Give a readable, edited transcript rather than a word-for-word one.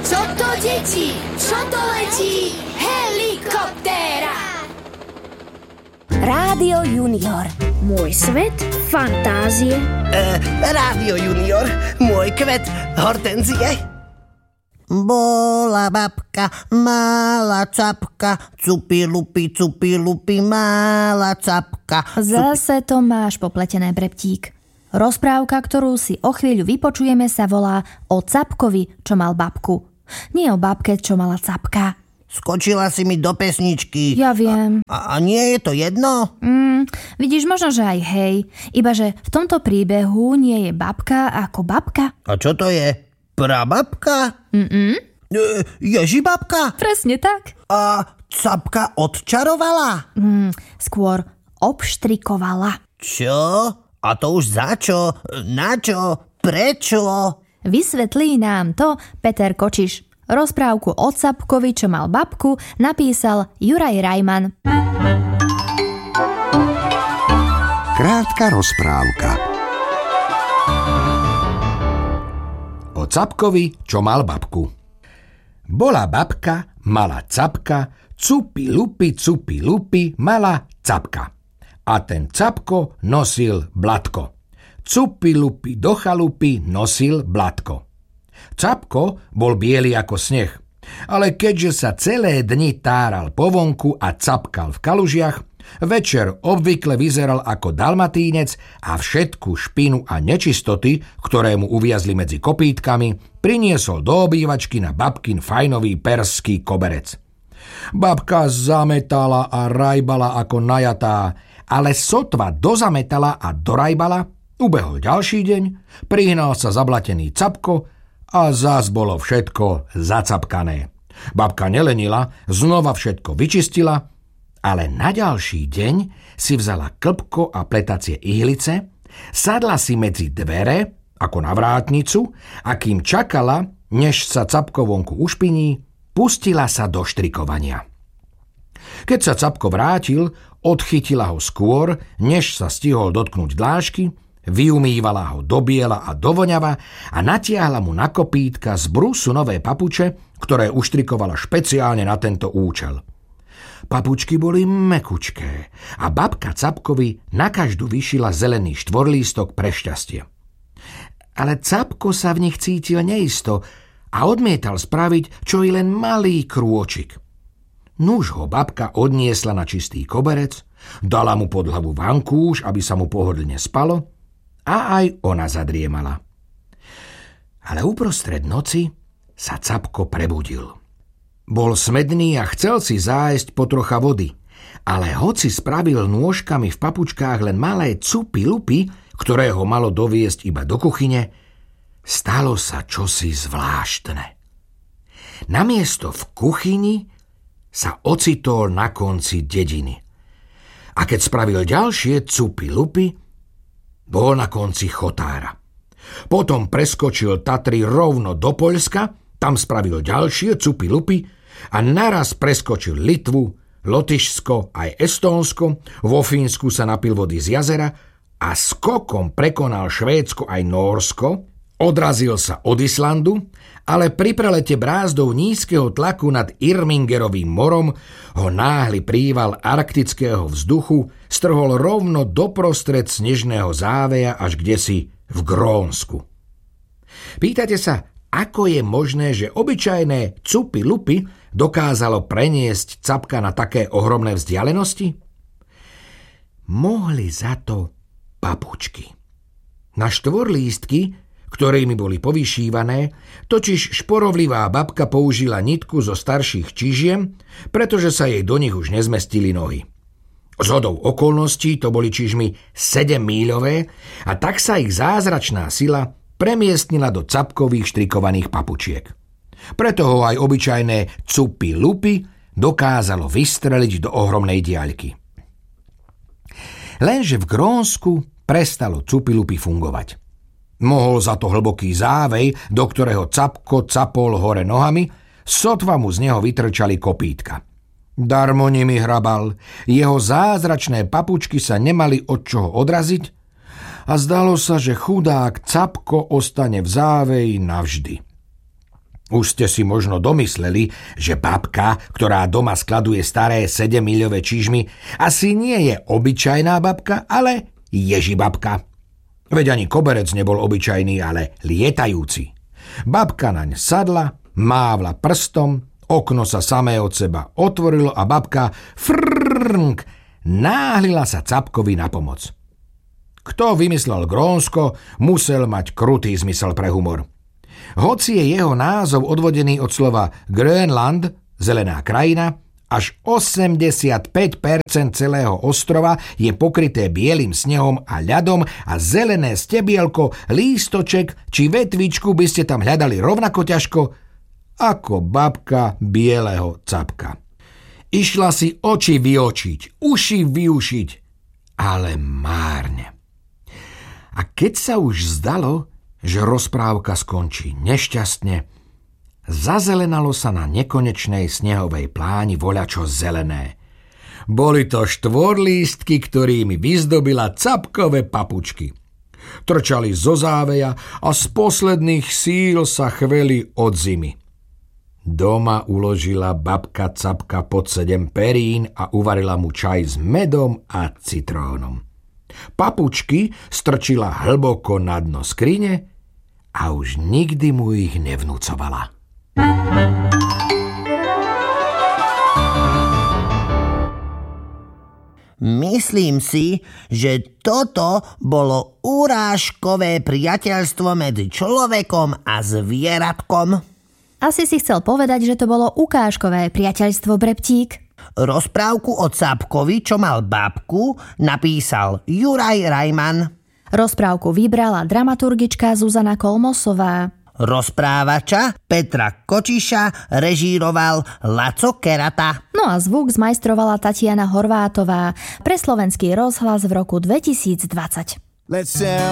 Čo to, deti? Čo to letí? Helikoptéra! Rádio Junior. Môj svet fantázie. Rádio Junior. Môj kvet hortenzie. Bola babka, mala capka, cupi lupi, mala capka. Zase to máš popletené, Breptík. Rozprávka, ktorú si o chvíľu vypočujeme, sa volá o Capkovi, čo mal babku. Nie o babke, čo mala capka. Skočila si mi do pesničky. Ja viem. A nie je to jedno? Vidíš, možno, že aj hej. Ibaže v tomto príbehu nie je babka ako babka. A čo to je? Prababka? Ježibabka? Presne tak. A capka odčarovala? Skôr obštrikovala. Čo? A to už za čo? Na čo? Prečo? Vysvetlí nám to Peter Kočiš. Rozprávku o Capkovi, čo mal babku, napísal Juraj Rajman. Krátka rozprávka o Capkovi, čo mal babku. Bola babka, mala capka, cupi lupi, mala capka. A ten capko nosil blatko. Cupi lupi do chalupy nosil blatko. Capko bol biely ako sneh, ale keďže sa celé dni táral po vonku a capkal v kalužiach, večer obvykle vyzeral ako dalmatínec a všetku špinu a nečistoty, ktoré mu uviazli medzi kopítkami, priniesol do obývačky na babkin fajnový perský koberec. Babka zametala a rajbala ako najatá, ale sotva dozametala a dorajbala, ubehol ďalší deň, prihnal sa zablatený Capko a zás bolo všetko zacapkané. Babka nelenila, znova všetko vyčistila, ale na ďalší deň si vzala klbko a pletacie ihlice, sadla si medzi dvere, ako na vrátnicu, a kým čakala, než sa Capko vonku ušpiní, pustila sa do štrikovania. Keď sa Capko vrátil, odchytila ho skôr, než sa stihol dotknúť dlášky, vyumývala ho do biela a do voňava a natiahla mu na kopítka z brusu nové papuče, ktoré uštrikovala špeciálne na tento účel. Papučky boli mekučké a babka Capkovi na každú vyšila zelený štvorlístok pre šťastie. Ale Capko sa v nich cítil neisto a odmietal spraviť čo i len malý krôčik. Nuž ho babka odniesla na čistý koberec, dala mu pod hlavu vankúš, aby sa mu pohodlne spalo, a aj ona zadriemala. Ale uprostred noci sa Capko prebudil. Bol smedný a chcel si zájsť po trocha vody, ale hoci spravil nôžkami v papučkách len malé cupy lupy, ktoré ho malo doviesť iba do kuchyne, stalo sa čosi zvláštne. Namiesto v kuchyni sa ocitol na konci dediny. A keď spravil ďalšie cupy lupy, bol na konci Chotára. Potom preskočil Tatry rovno do Poľska, tam spravil ďalšie cupy lupy a naraz preskočil Litvu, Lotyšsko aj Estónsko, vo Fínsku sa napil vody z jazera a skokom prekonal Švédsko aj Nórsko, odrazil sa od Islandu, ale pri prelete brázdou nízkeho tlaku nad Irmingerovým morom ho náhly príval arktického vzduchu strhol rovno doprostred snežného záveja až kdesi v Grónsku. Pýtate sa, ako je možné, že obyčajné cupy lupy dokázalo preniesť Capka na také ohromné vzdialenosti? Mohli za to papučky. Na štvorlístky, ktorými boli povyšívané, totiž šporovlivá babka použila nitku zo starších čižiem, pretože sa jej do nich už nezmestili nohy. Zhodou okolností to boli čižmy 7-míľové a tak sa ich zázračná sila premiestnila do Capkových štrikovaných papučiek. Preto ho aj obyčajné cupy lupy dokázalo vystreliť do ohromnej diaľky. Lenže v Grónsku prestalo cupy lupy fungovať. Mohol za to hlboký závej, do ktorého Capko capol hore nohami, sotva mu z neho vytrčali kopítka. Darmo nimi hrabal, jeho zázračné papučky sa nemali od čoho odraziť a zdalo sa, že chudák Capko ostane v záveji navždy. Už ste si možno domysleli, že babka, ktorá doma skladuje staré 7-miľové čižmy, asi nie je obyčajná babka, ale ježibabka. Veď ani koberec nebol obyčajný, ale lietajúci. Babka naň sadla, mávla prstom, okno sa samé od seba otvorilo a babka frrrnk náhlila sa Capkovi na pomoc. Kto vymyslel Grónsko, musel mať krutý zmysel pre humor. Hoci je jeho názov odvodený od slova Grönland, zelená krajina, až 85% celého ostrova je pokryté bielým snehom a ľadom a zelené stebielko, lístoček či vetvičku by ste tam hľadali rovnako ťažko ako babka bieleho Capka. Išla si oči vyočiť, uši vyušiť, ale márne. A keď sa už zdalo, že rozprávka skončí nešťastne, zazelenalo sa na nekonečnej snehovej pláni voľačo zelené. Boli to štvorlístky, ktorými vyzdobila Capkové papučky. Trčali zo záveja a z posledných síl sa chveli od zimy. Doma uložila babka Capka pod 7 perín a uvarila mu čaj s medom a citrónom. Papučky strčila hlboko na dno skrine a už nikdy mu ich nevnúcovala. Myslím si, že toto bolo urážkové priateľstvo medzi človekom a zvieratkom. Asi si chcel povedať, že to bolo ukážkové priateľstvo, Breptík. Rozprávku o Capkovi, čo mal babku, napísal Juraj Rajman. Rozprávku vybrala dramaturgička Zuzana Kolmosová. Rozprávača Petra Kočiša režíroval Laco Kerata. No a zvuk zmajstrovala Tatiana Horvátová pre Slovenský rozhlas v roku 2020. Let's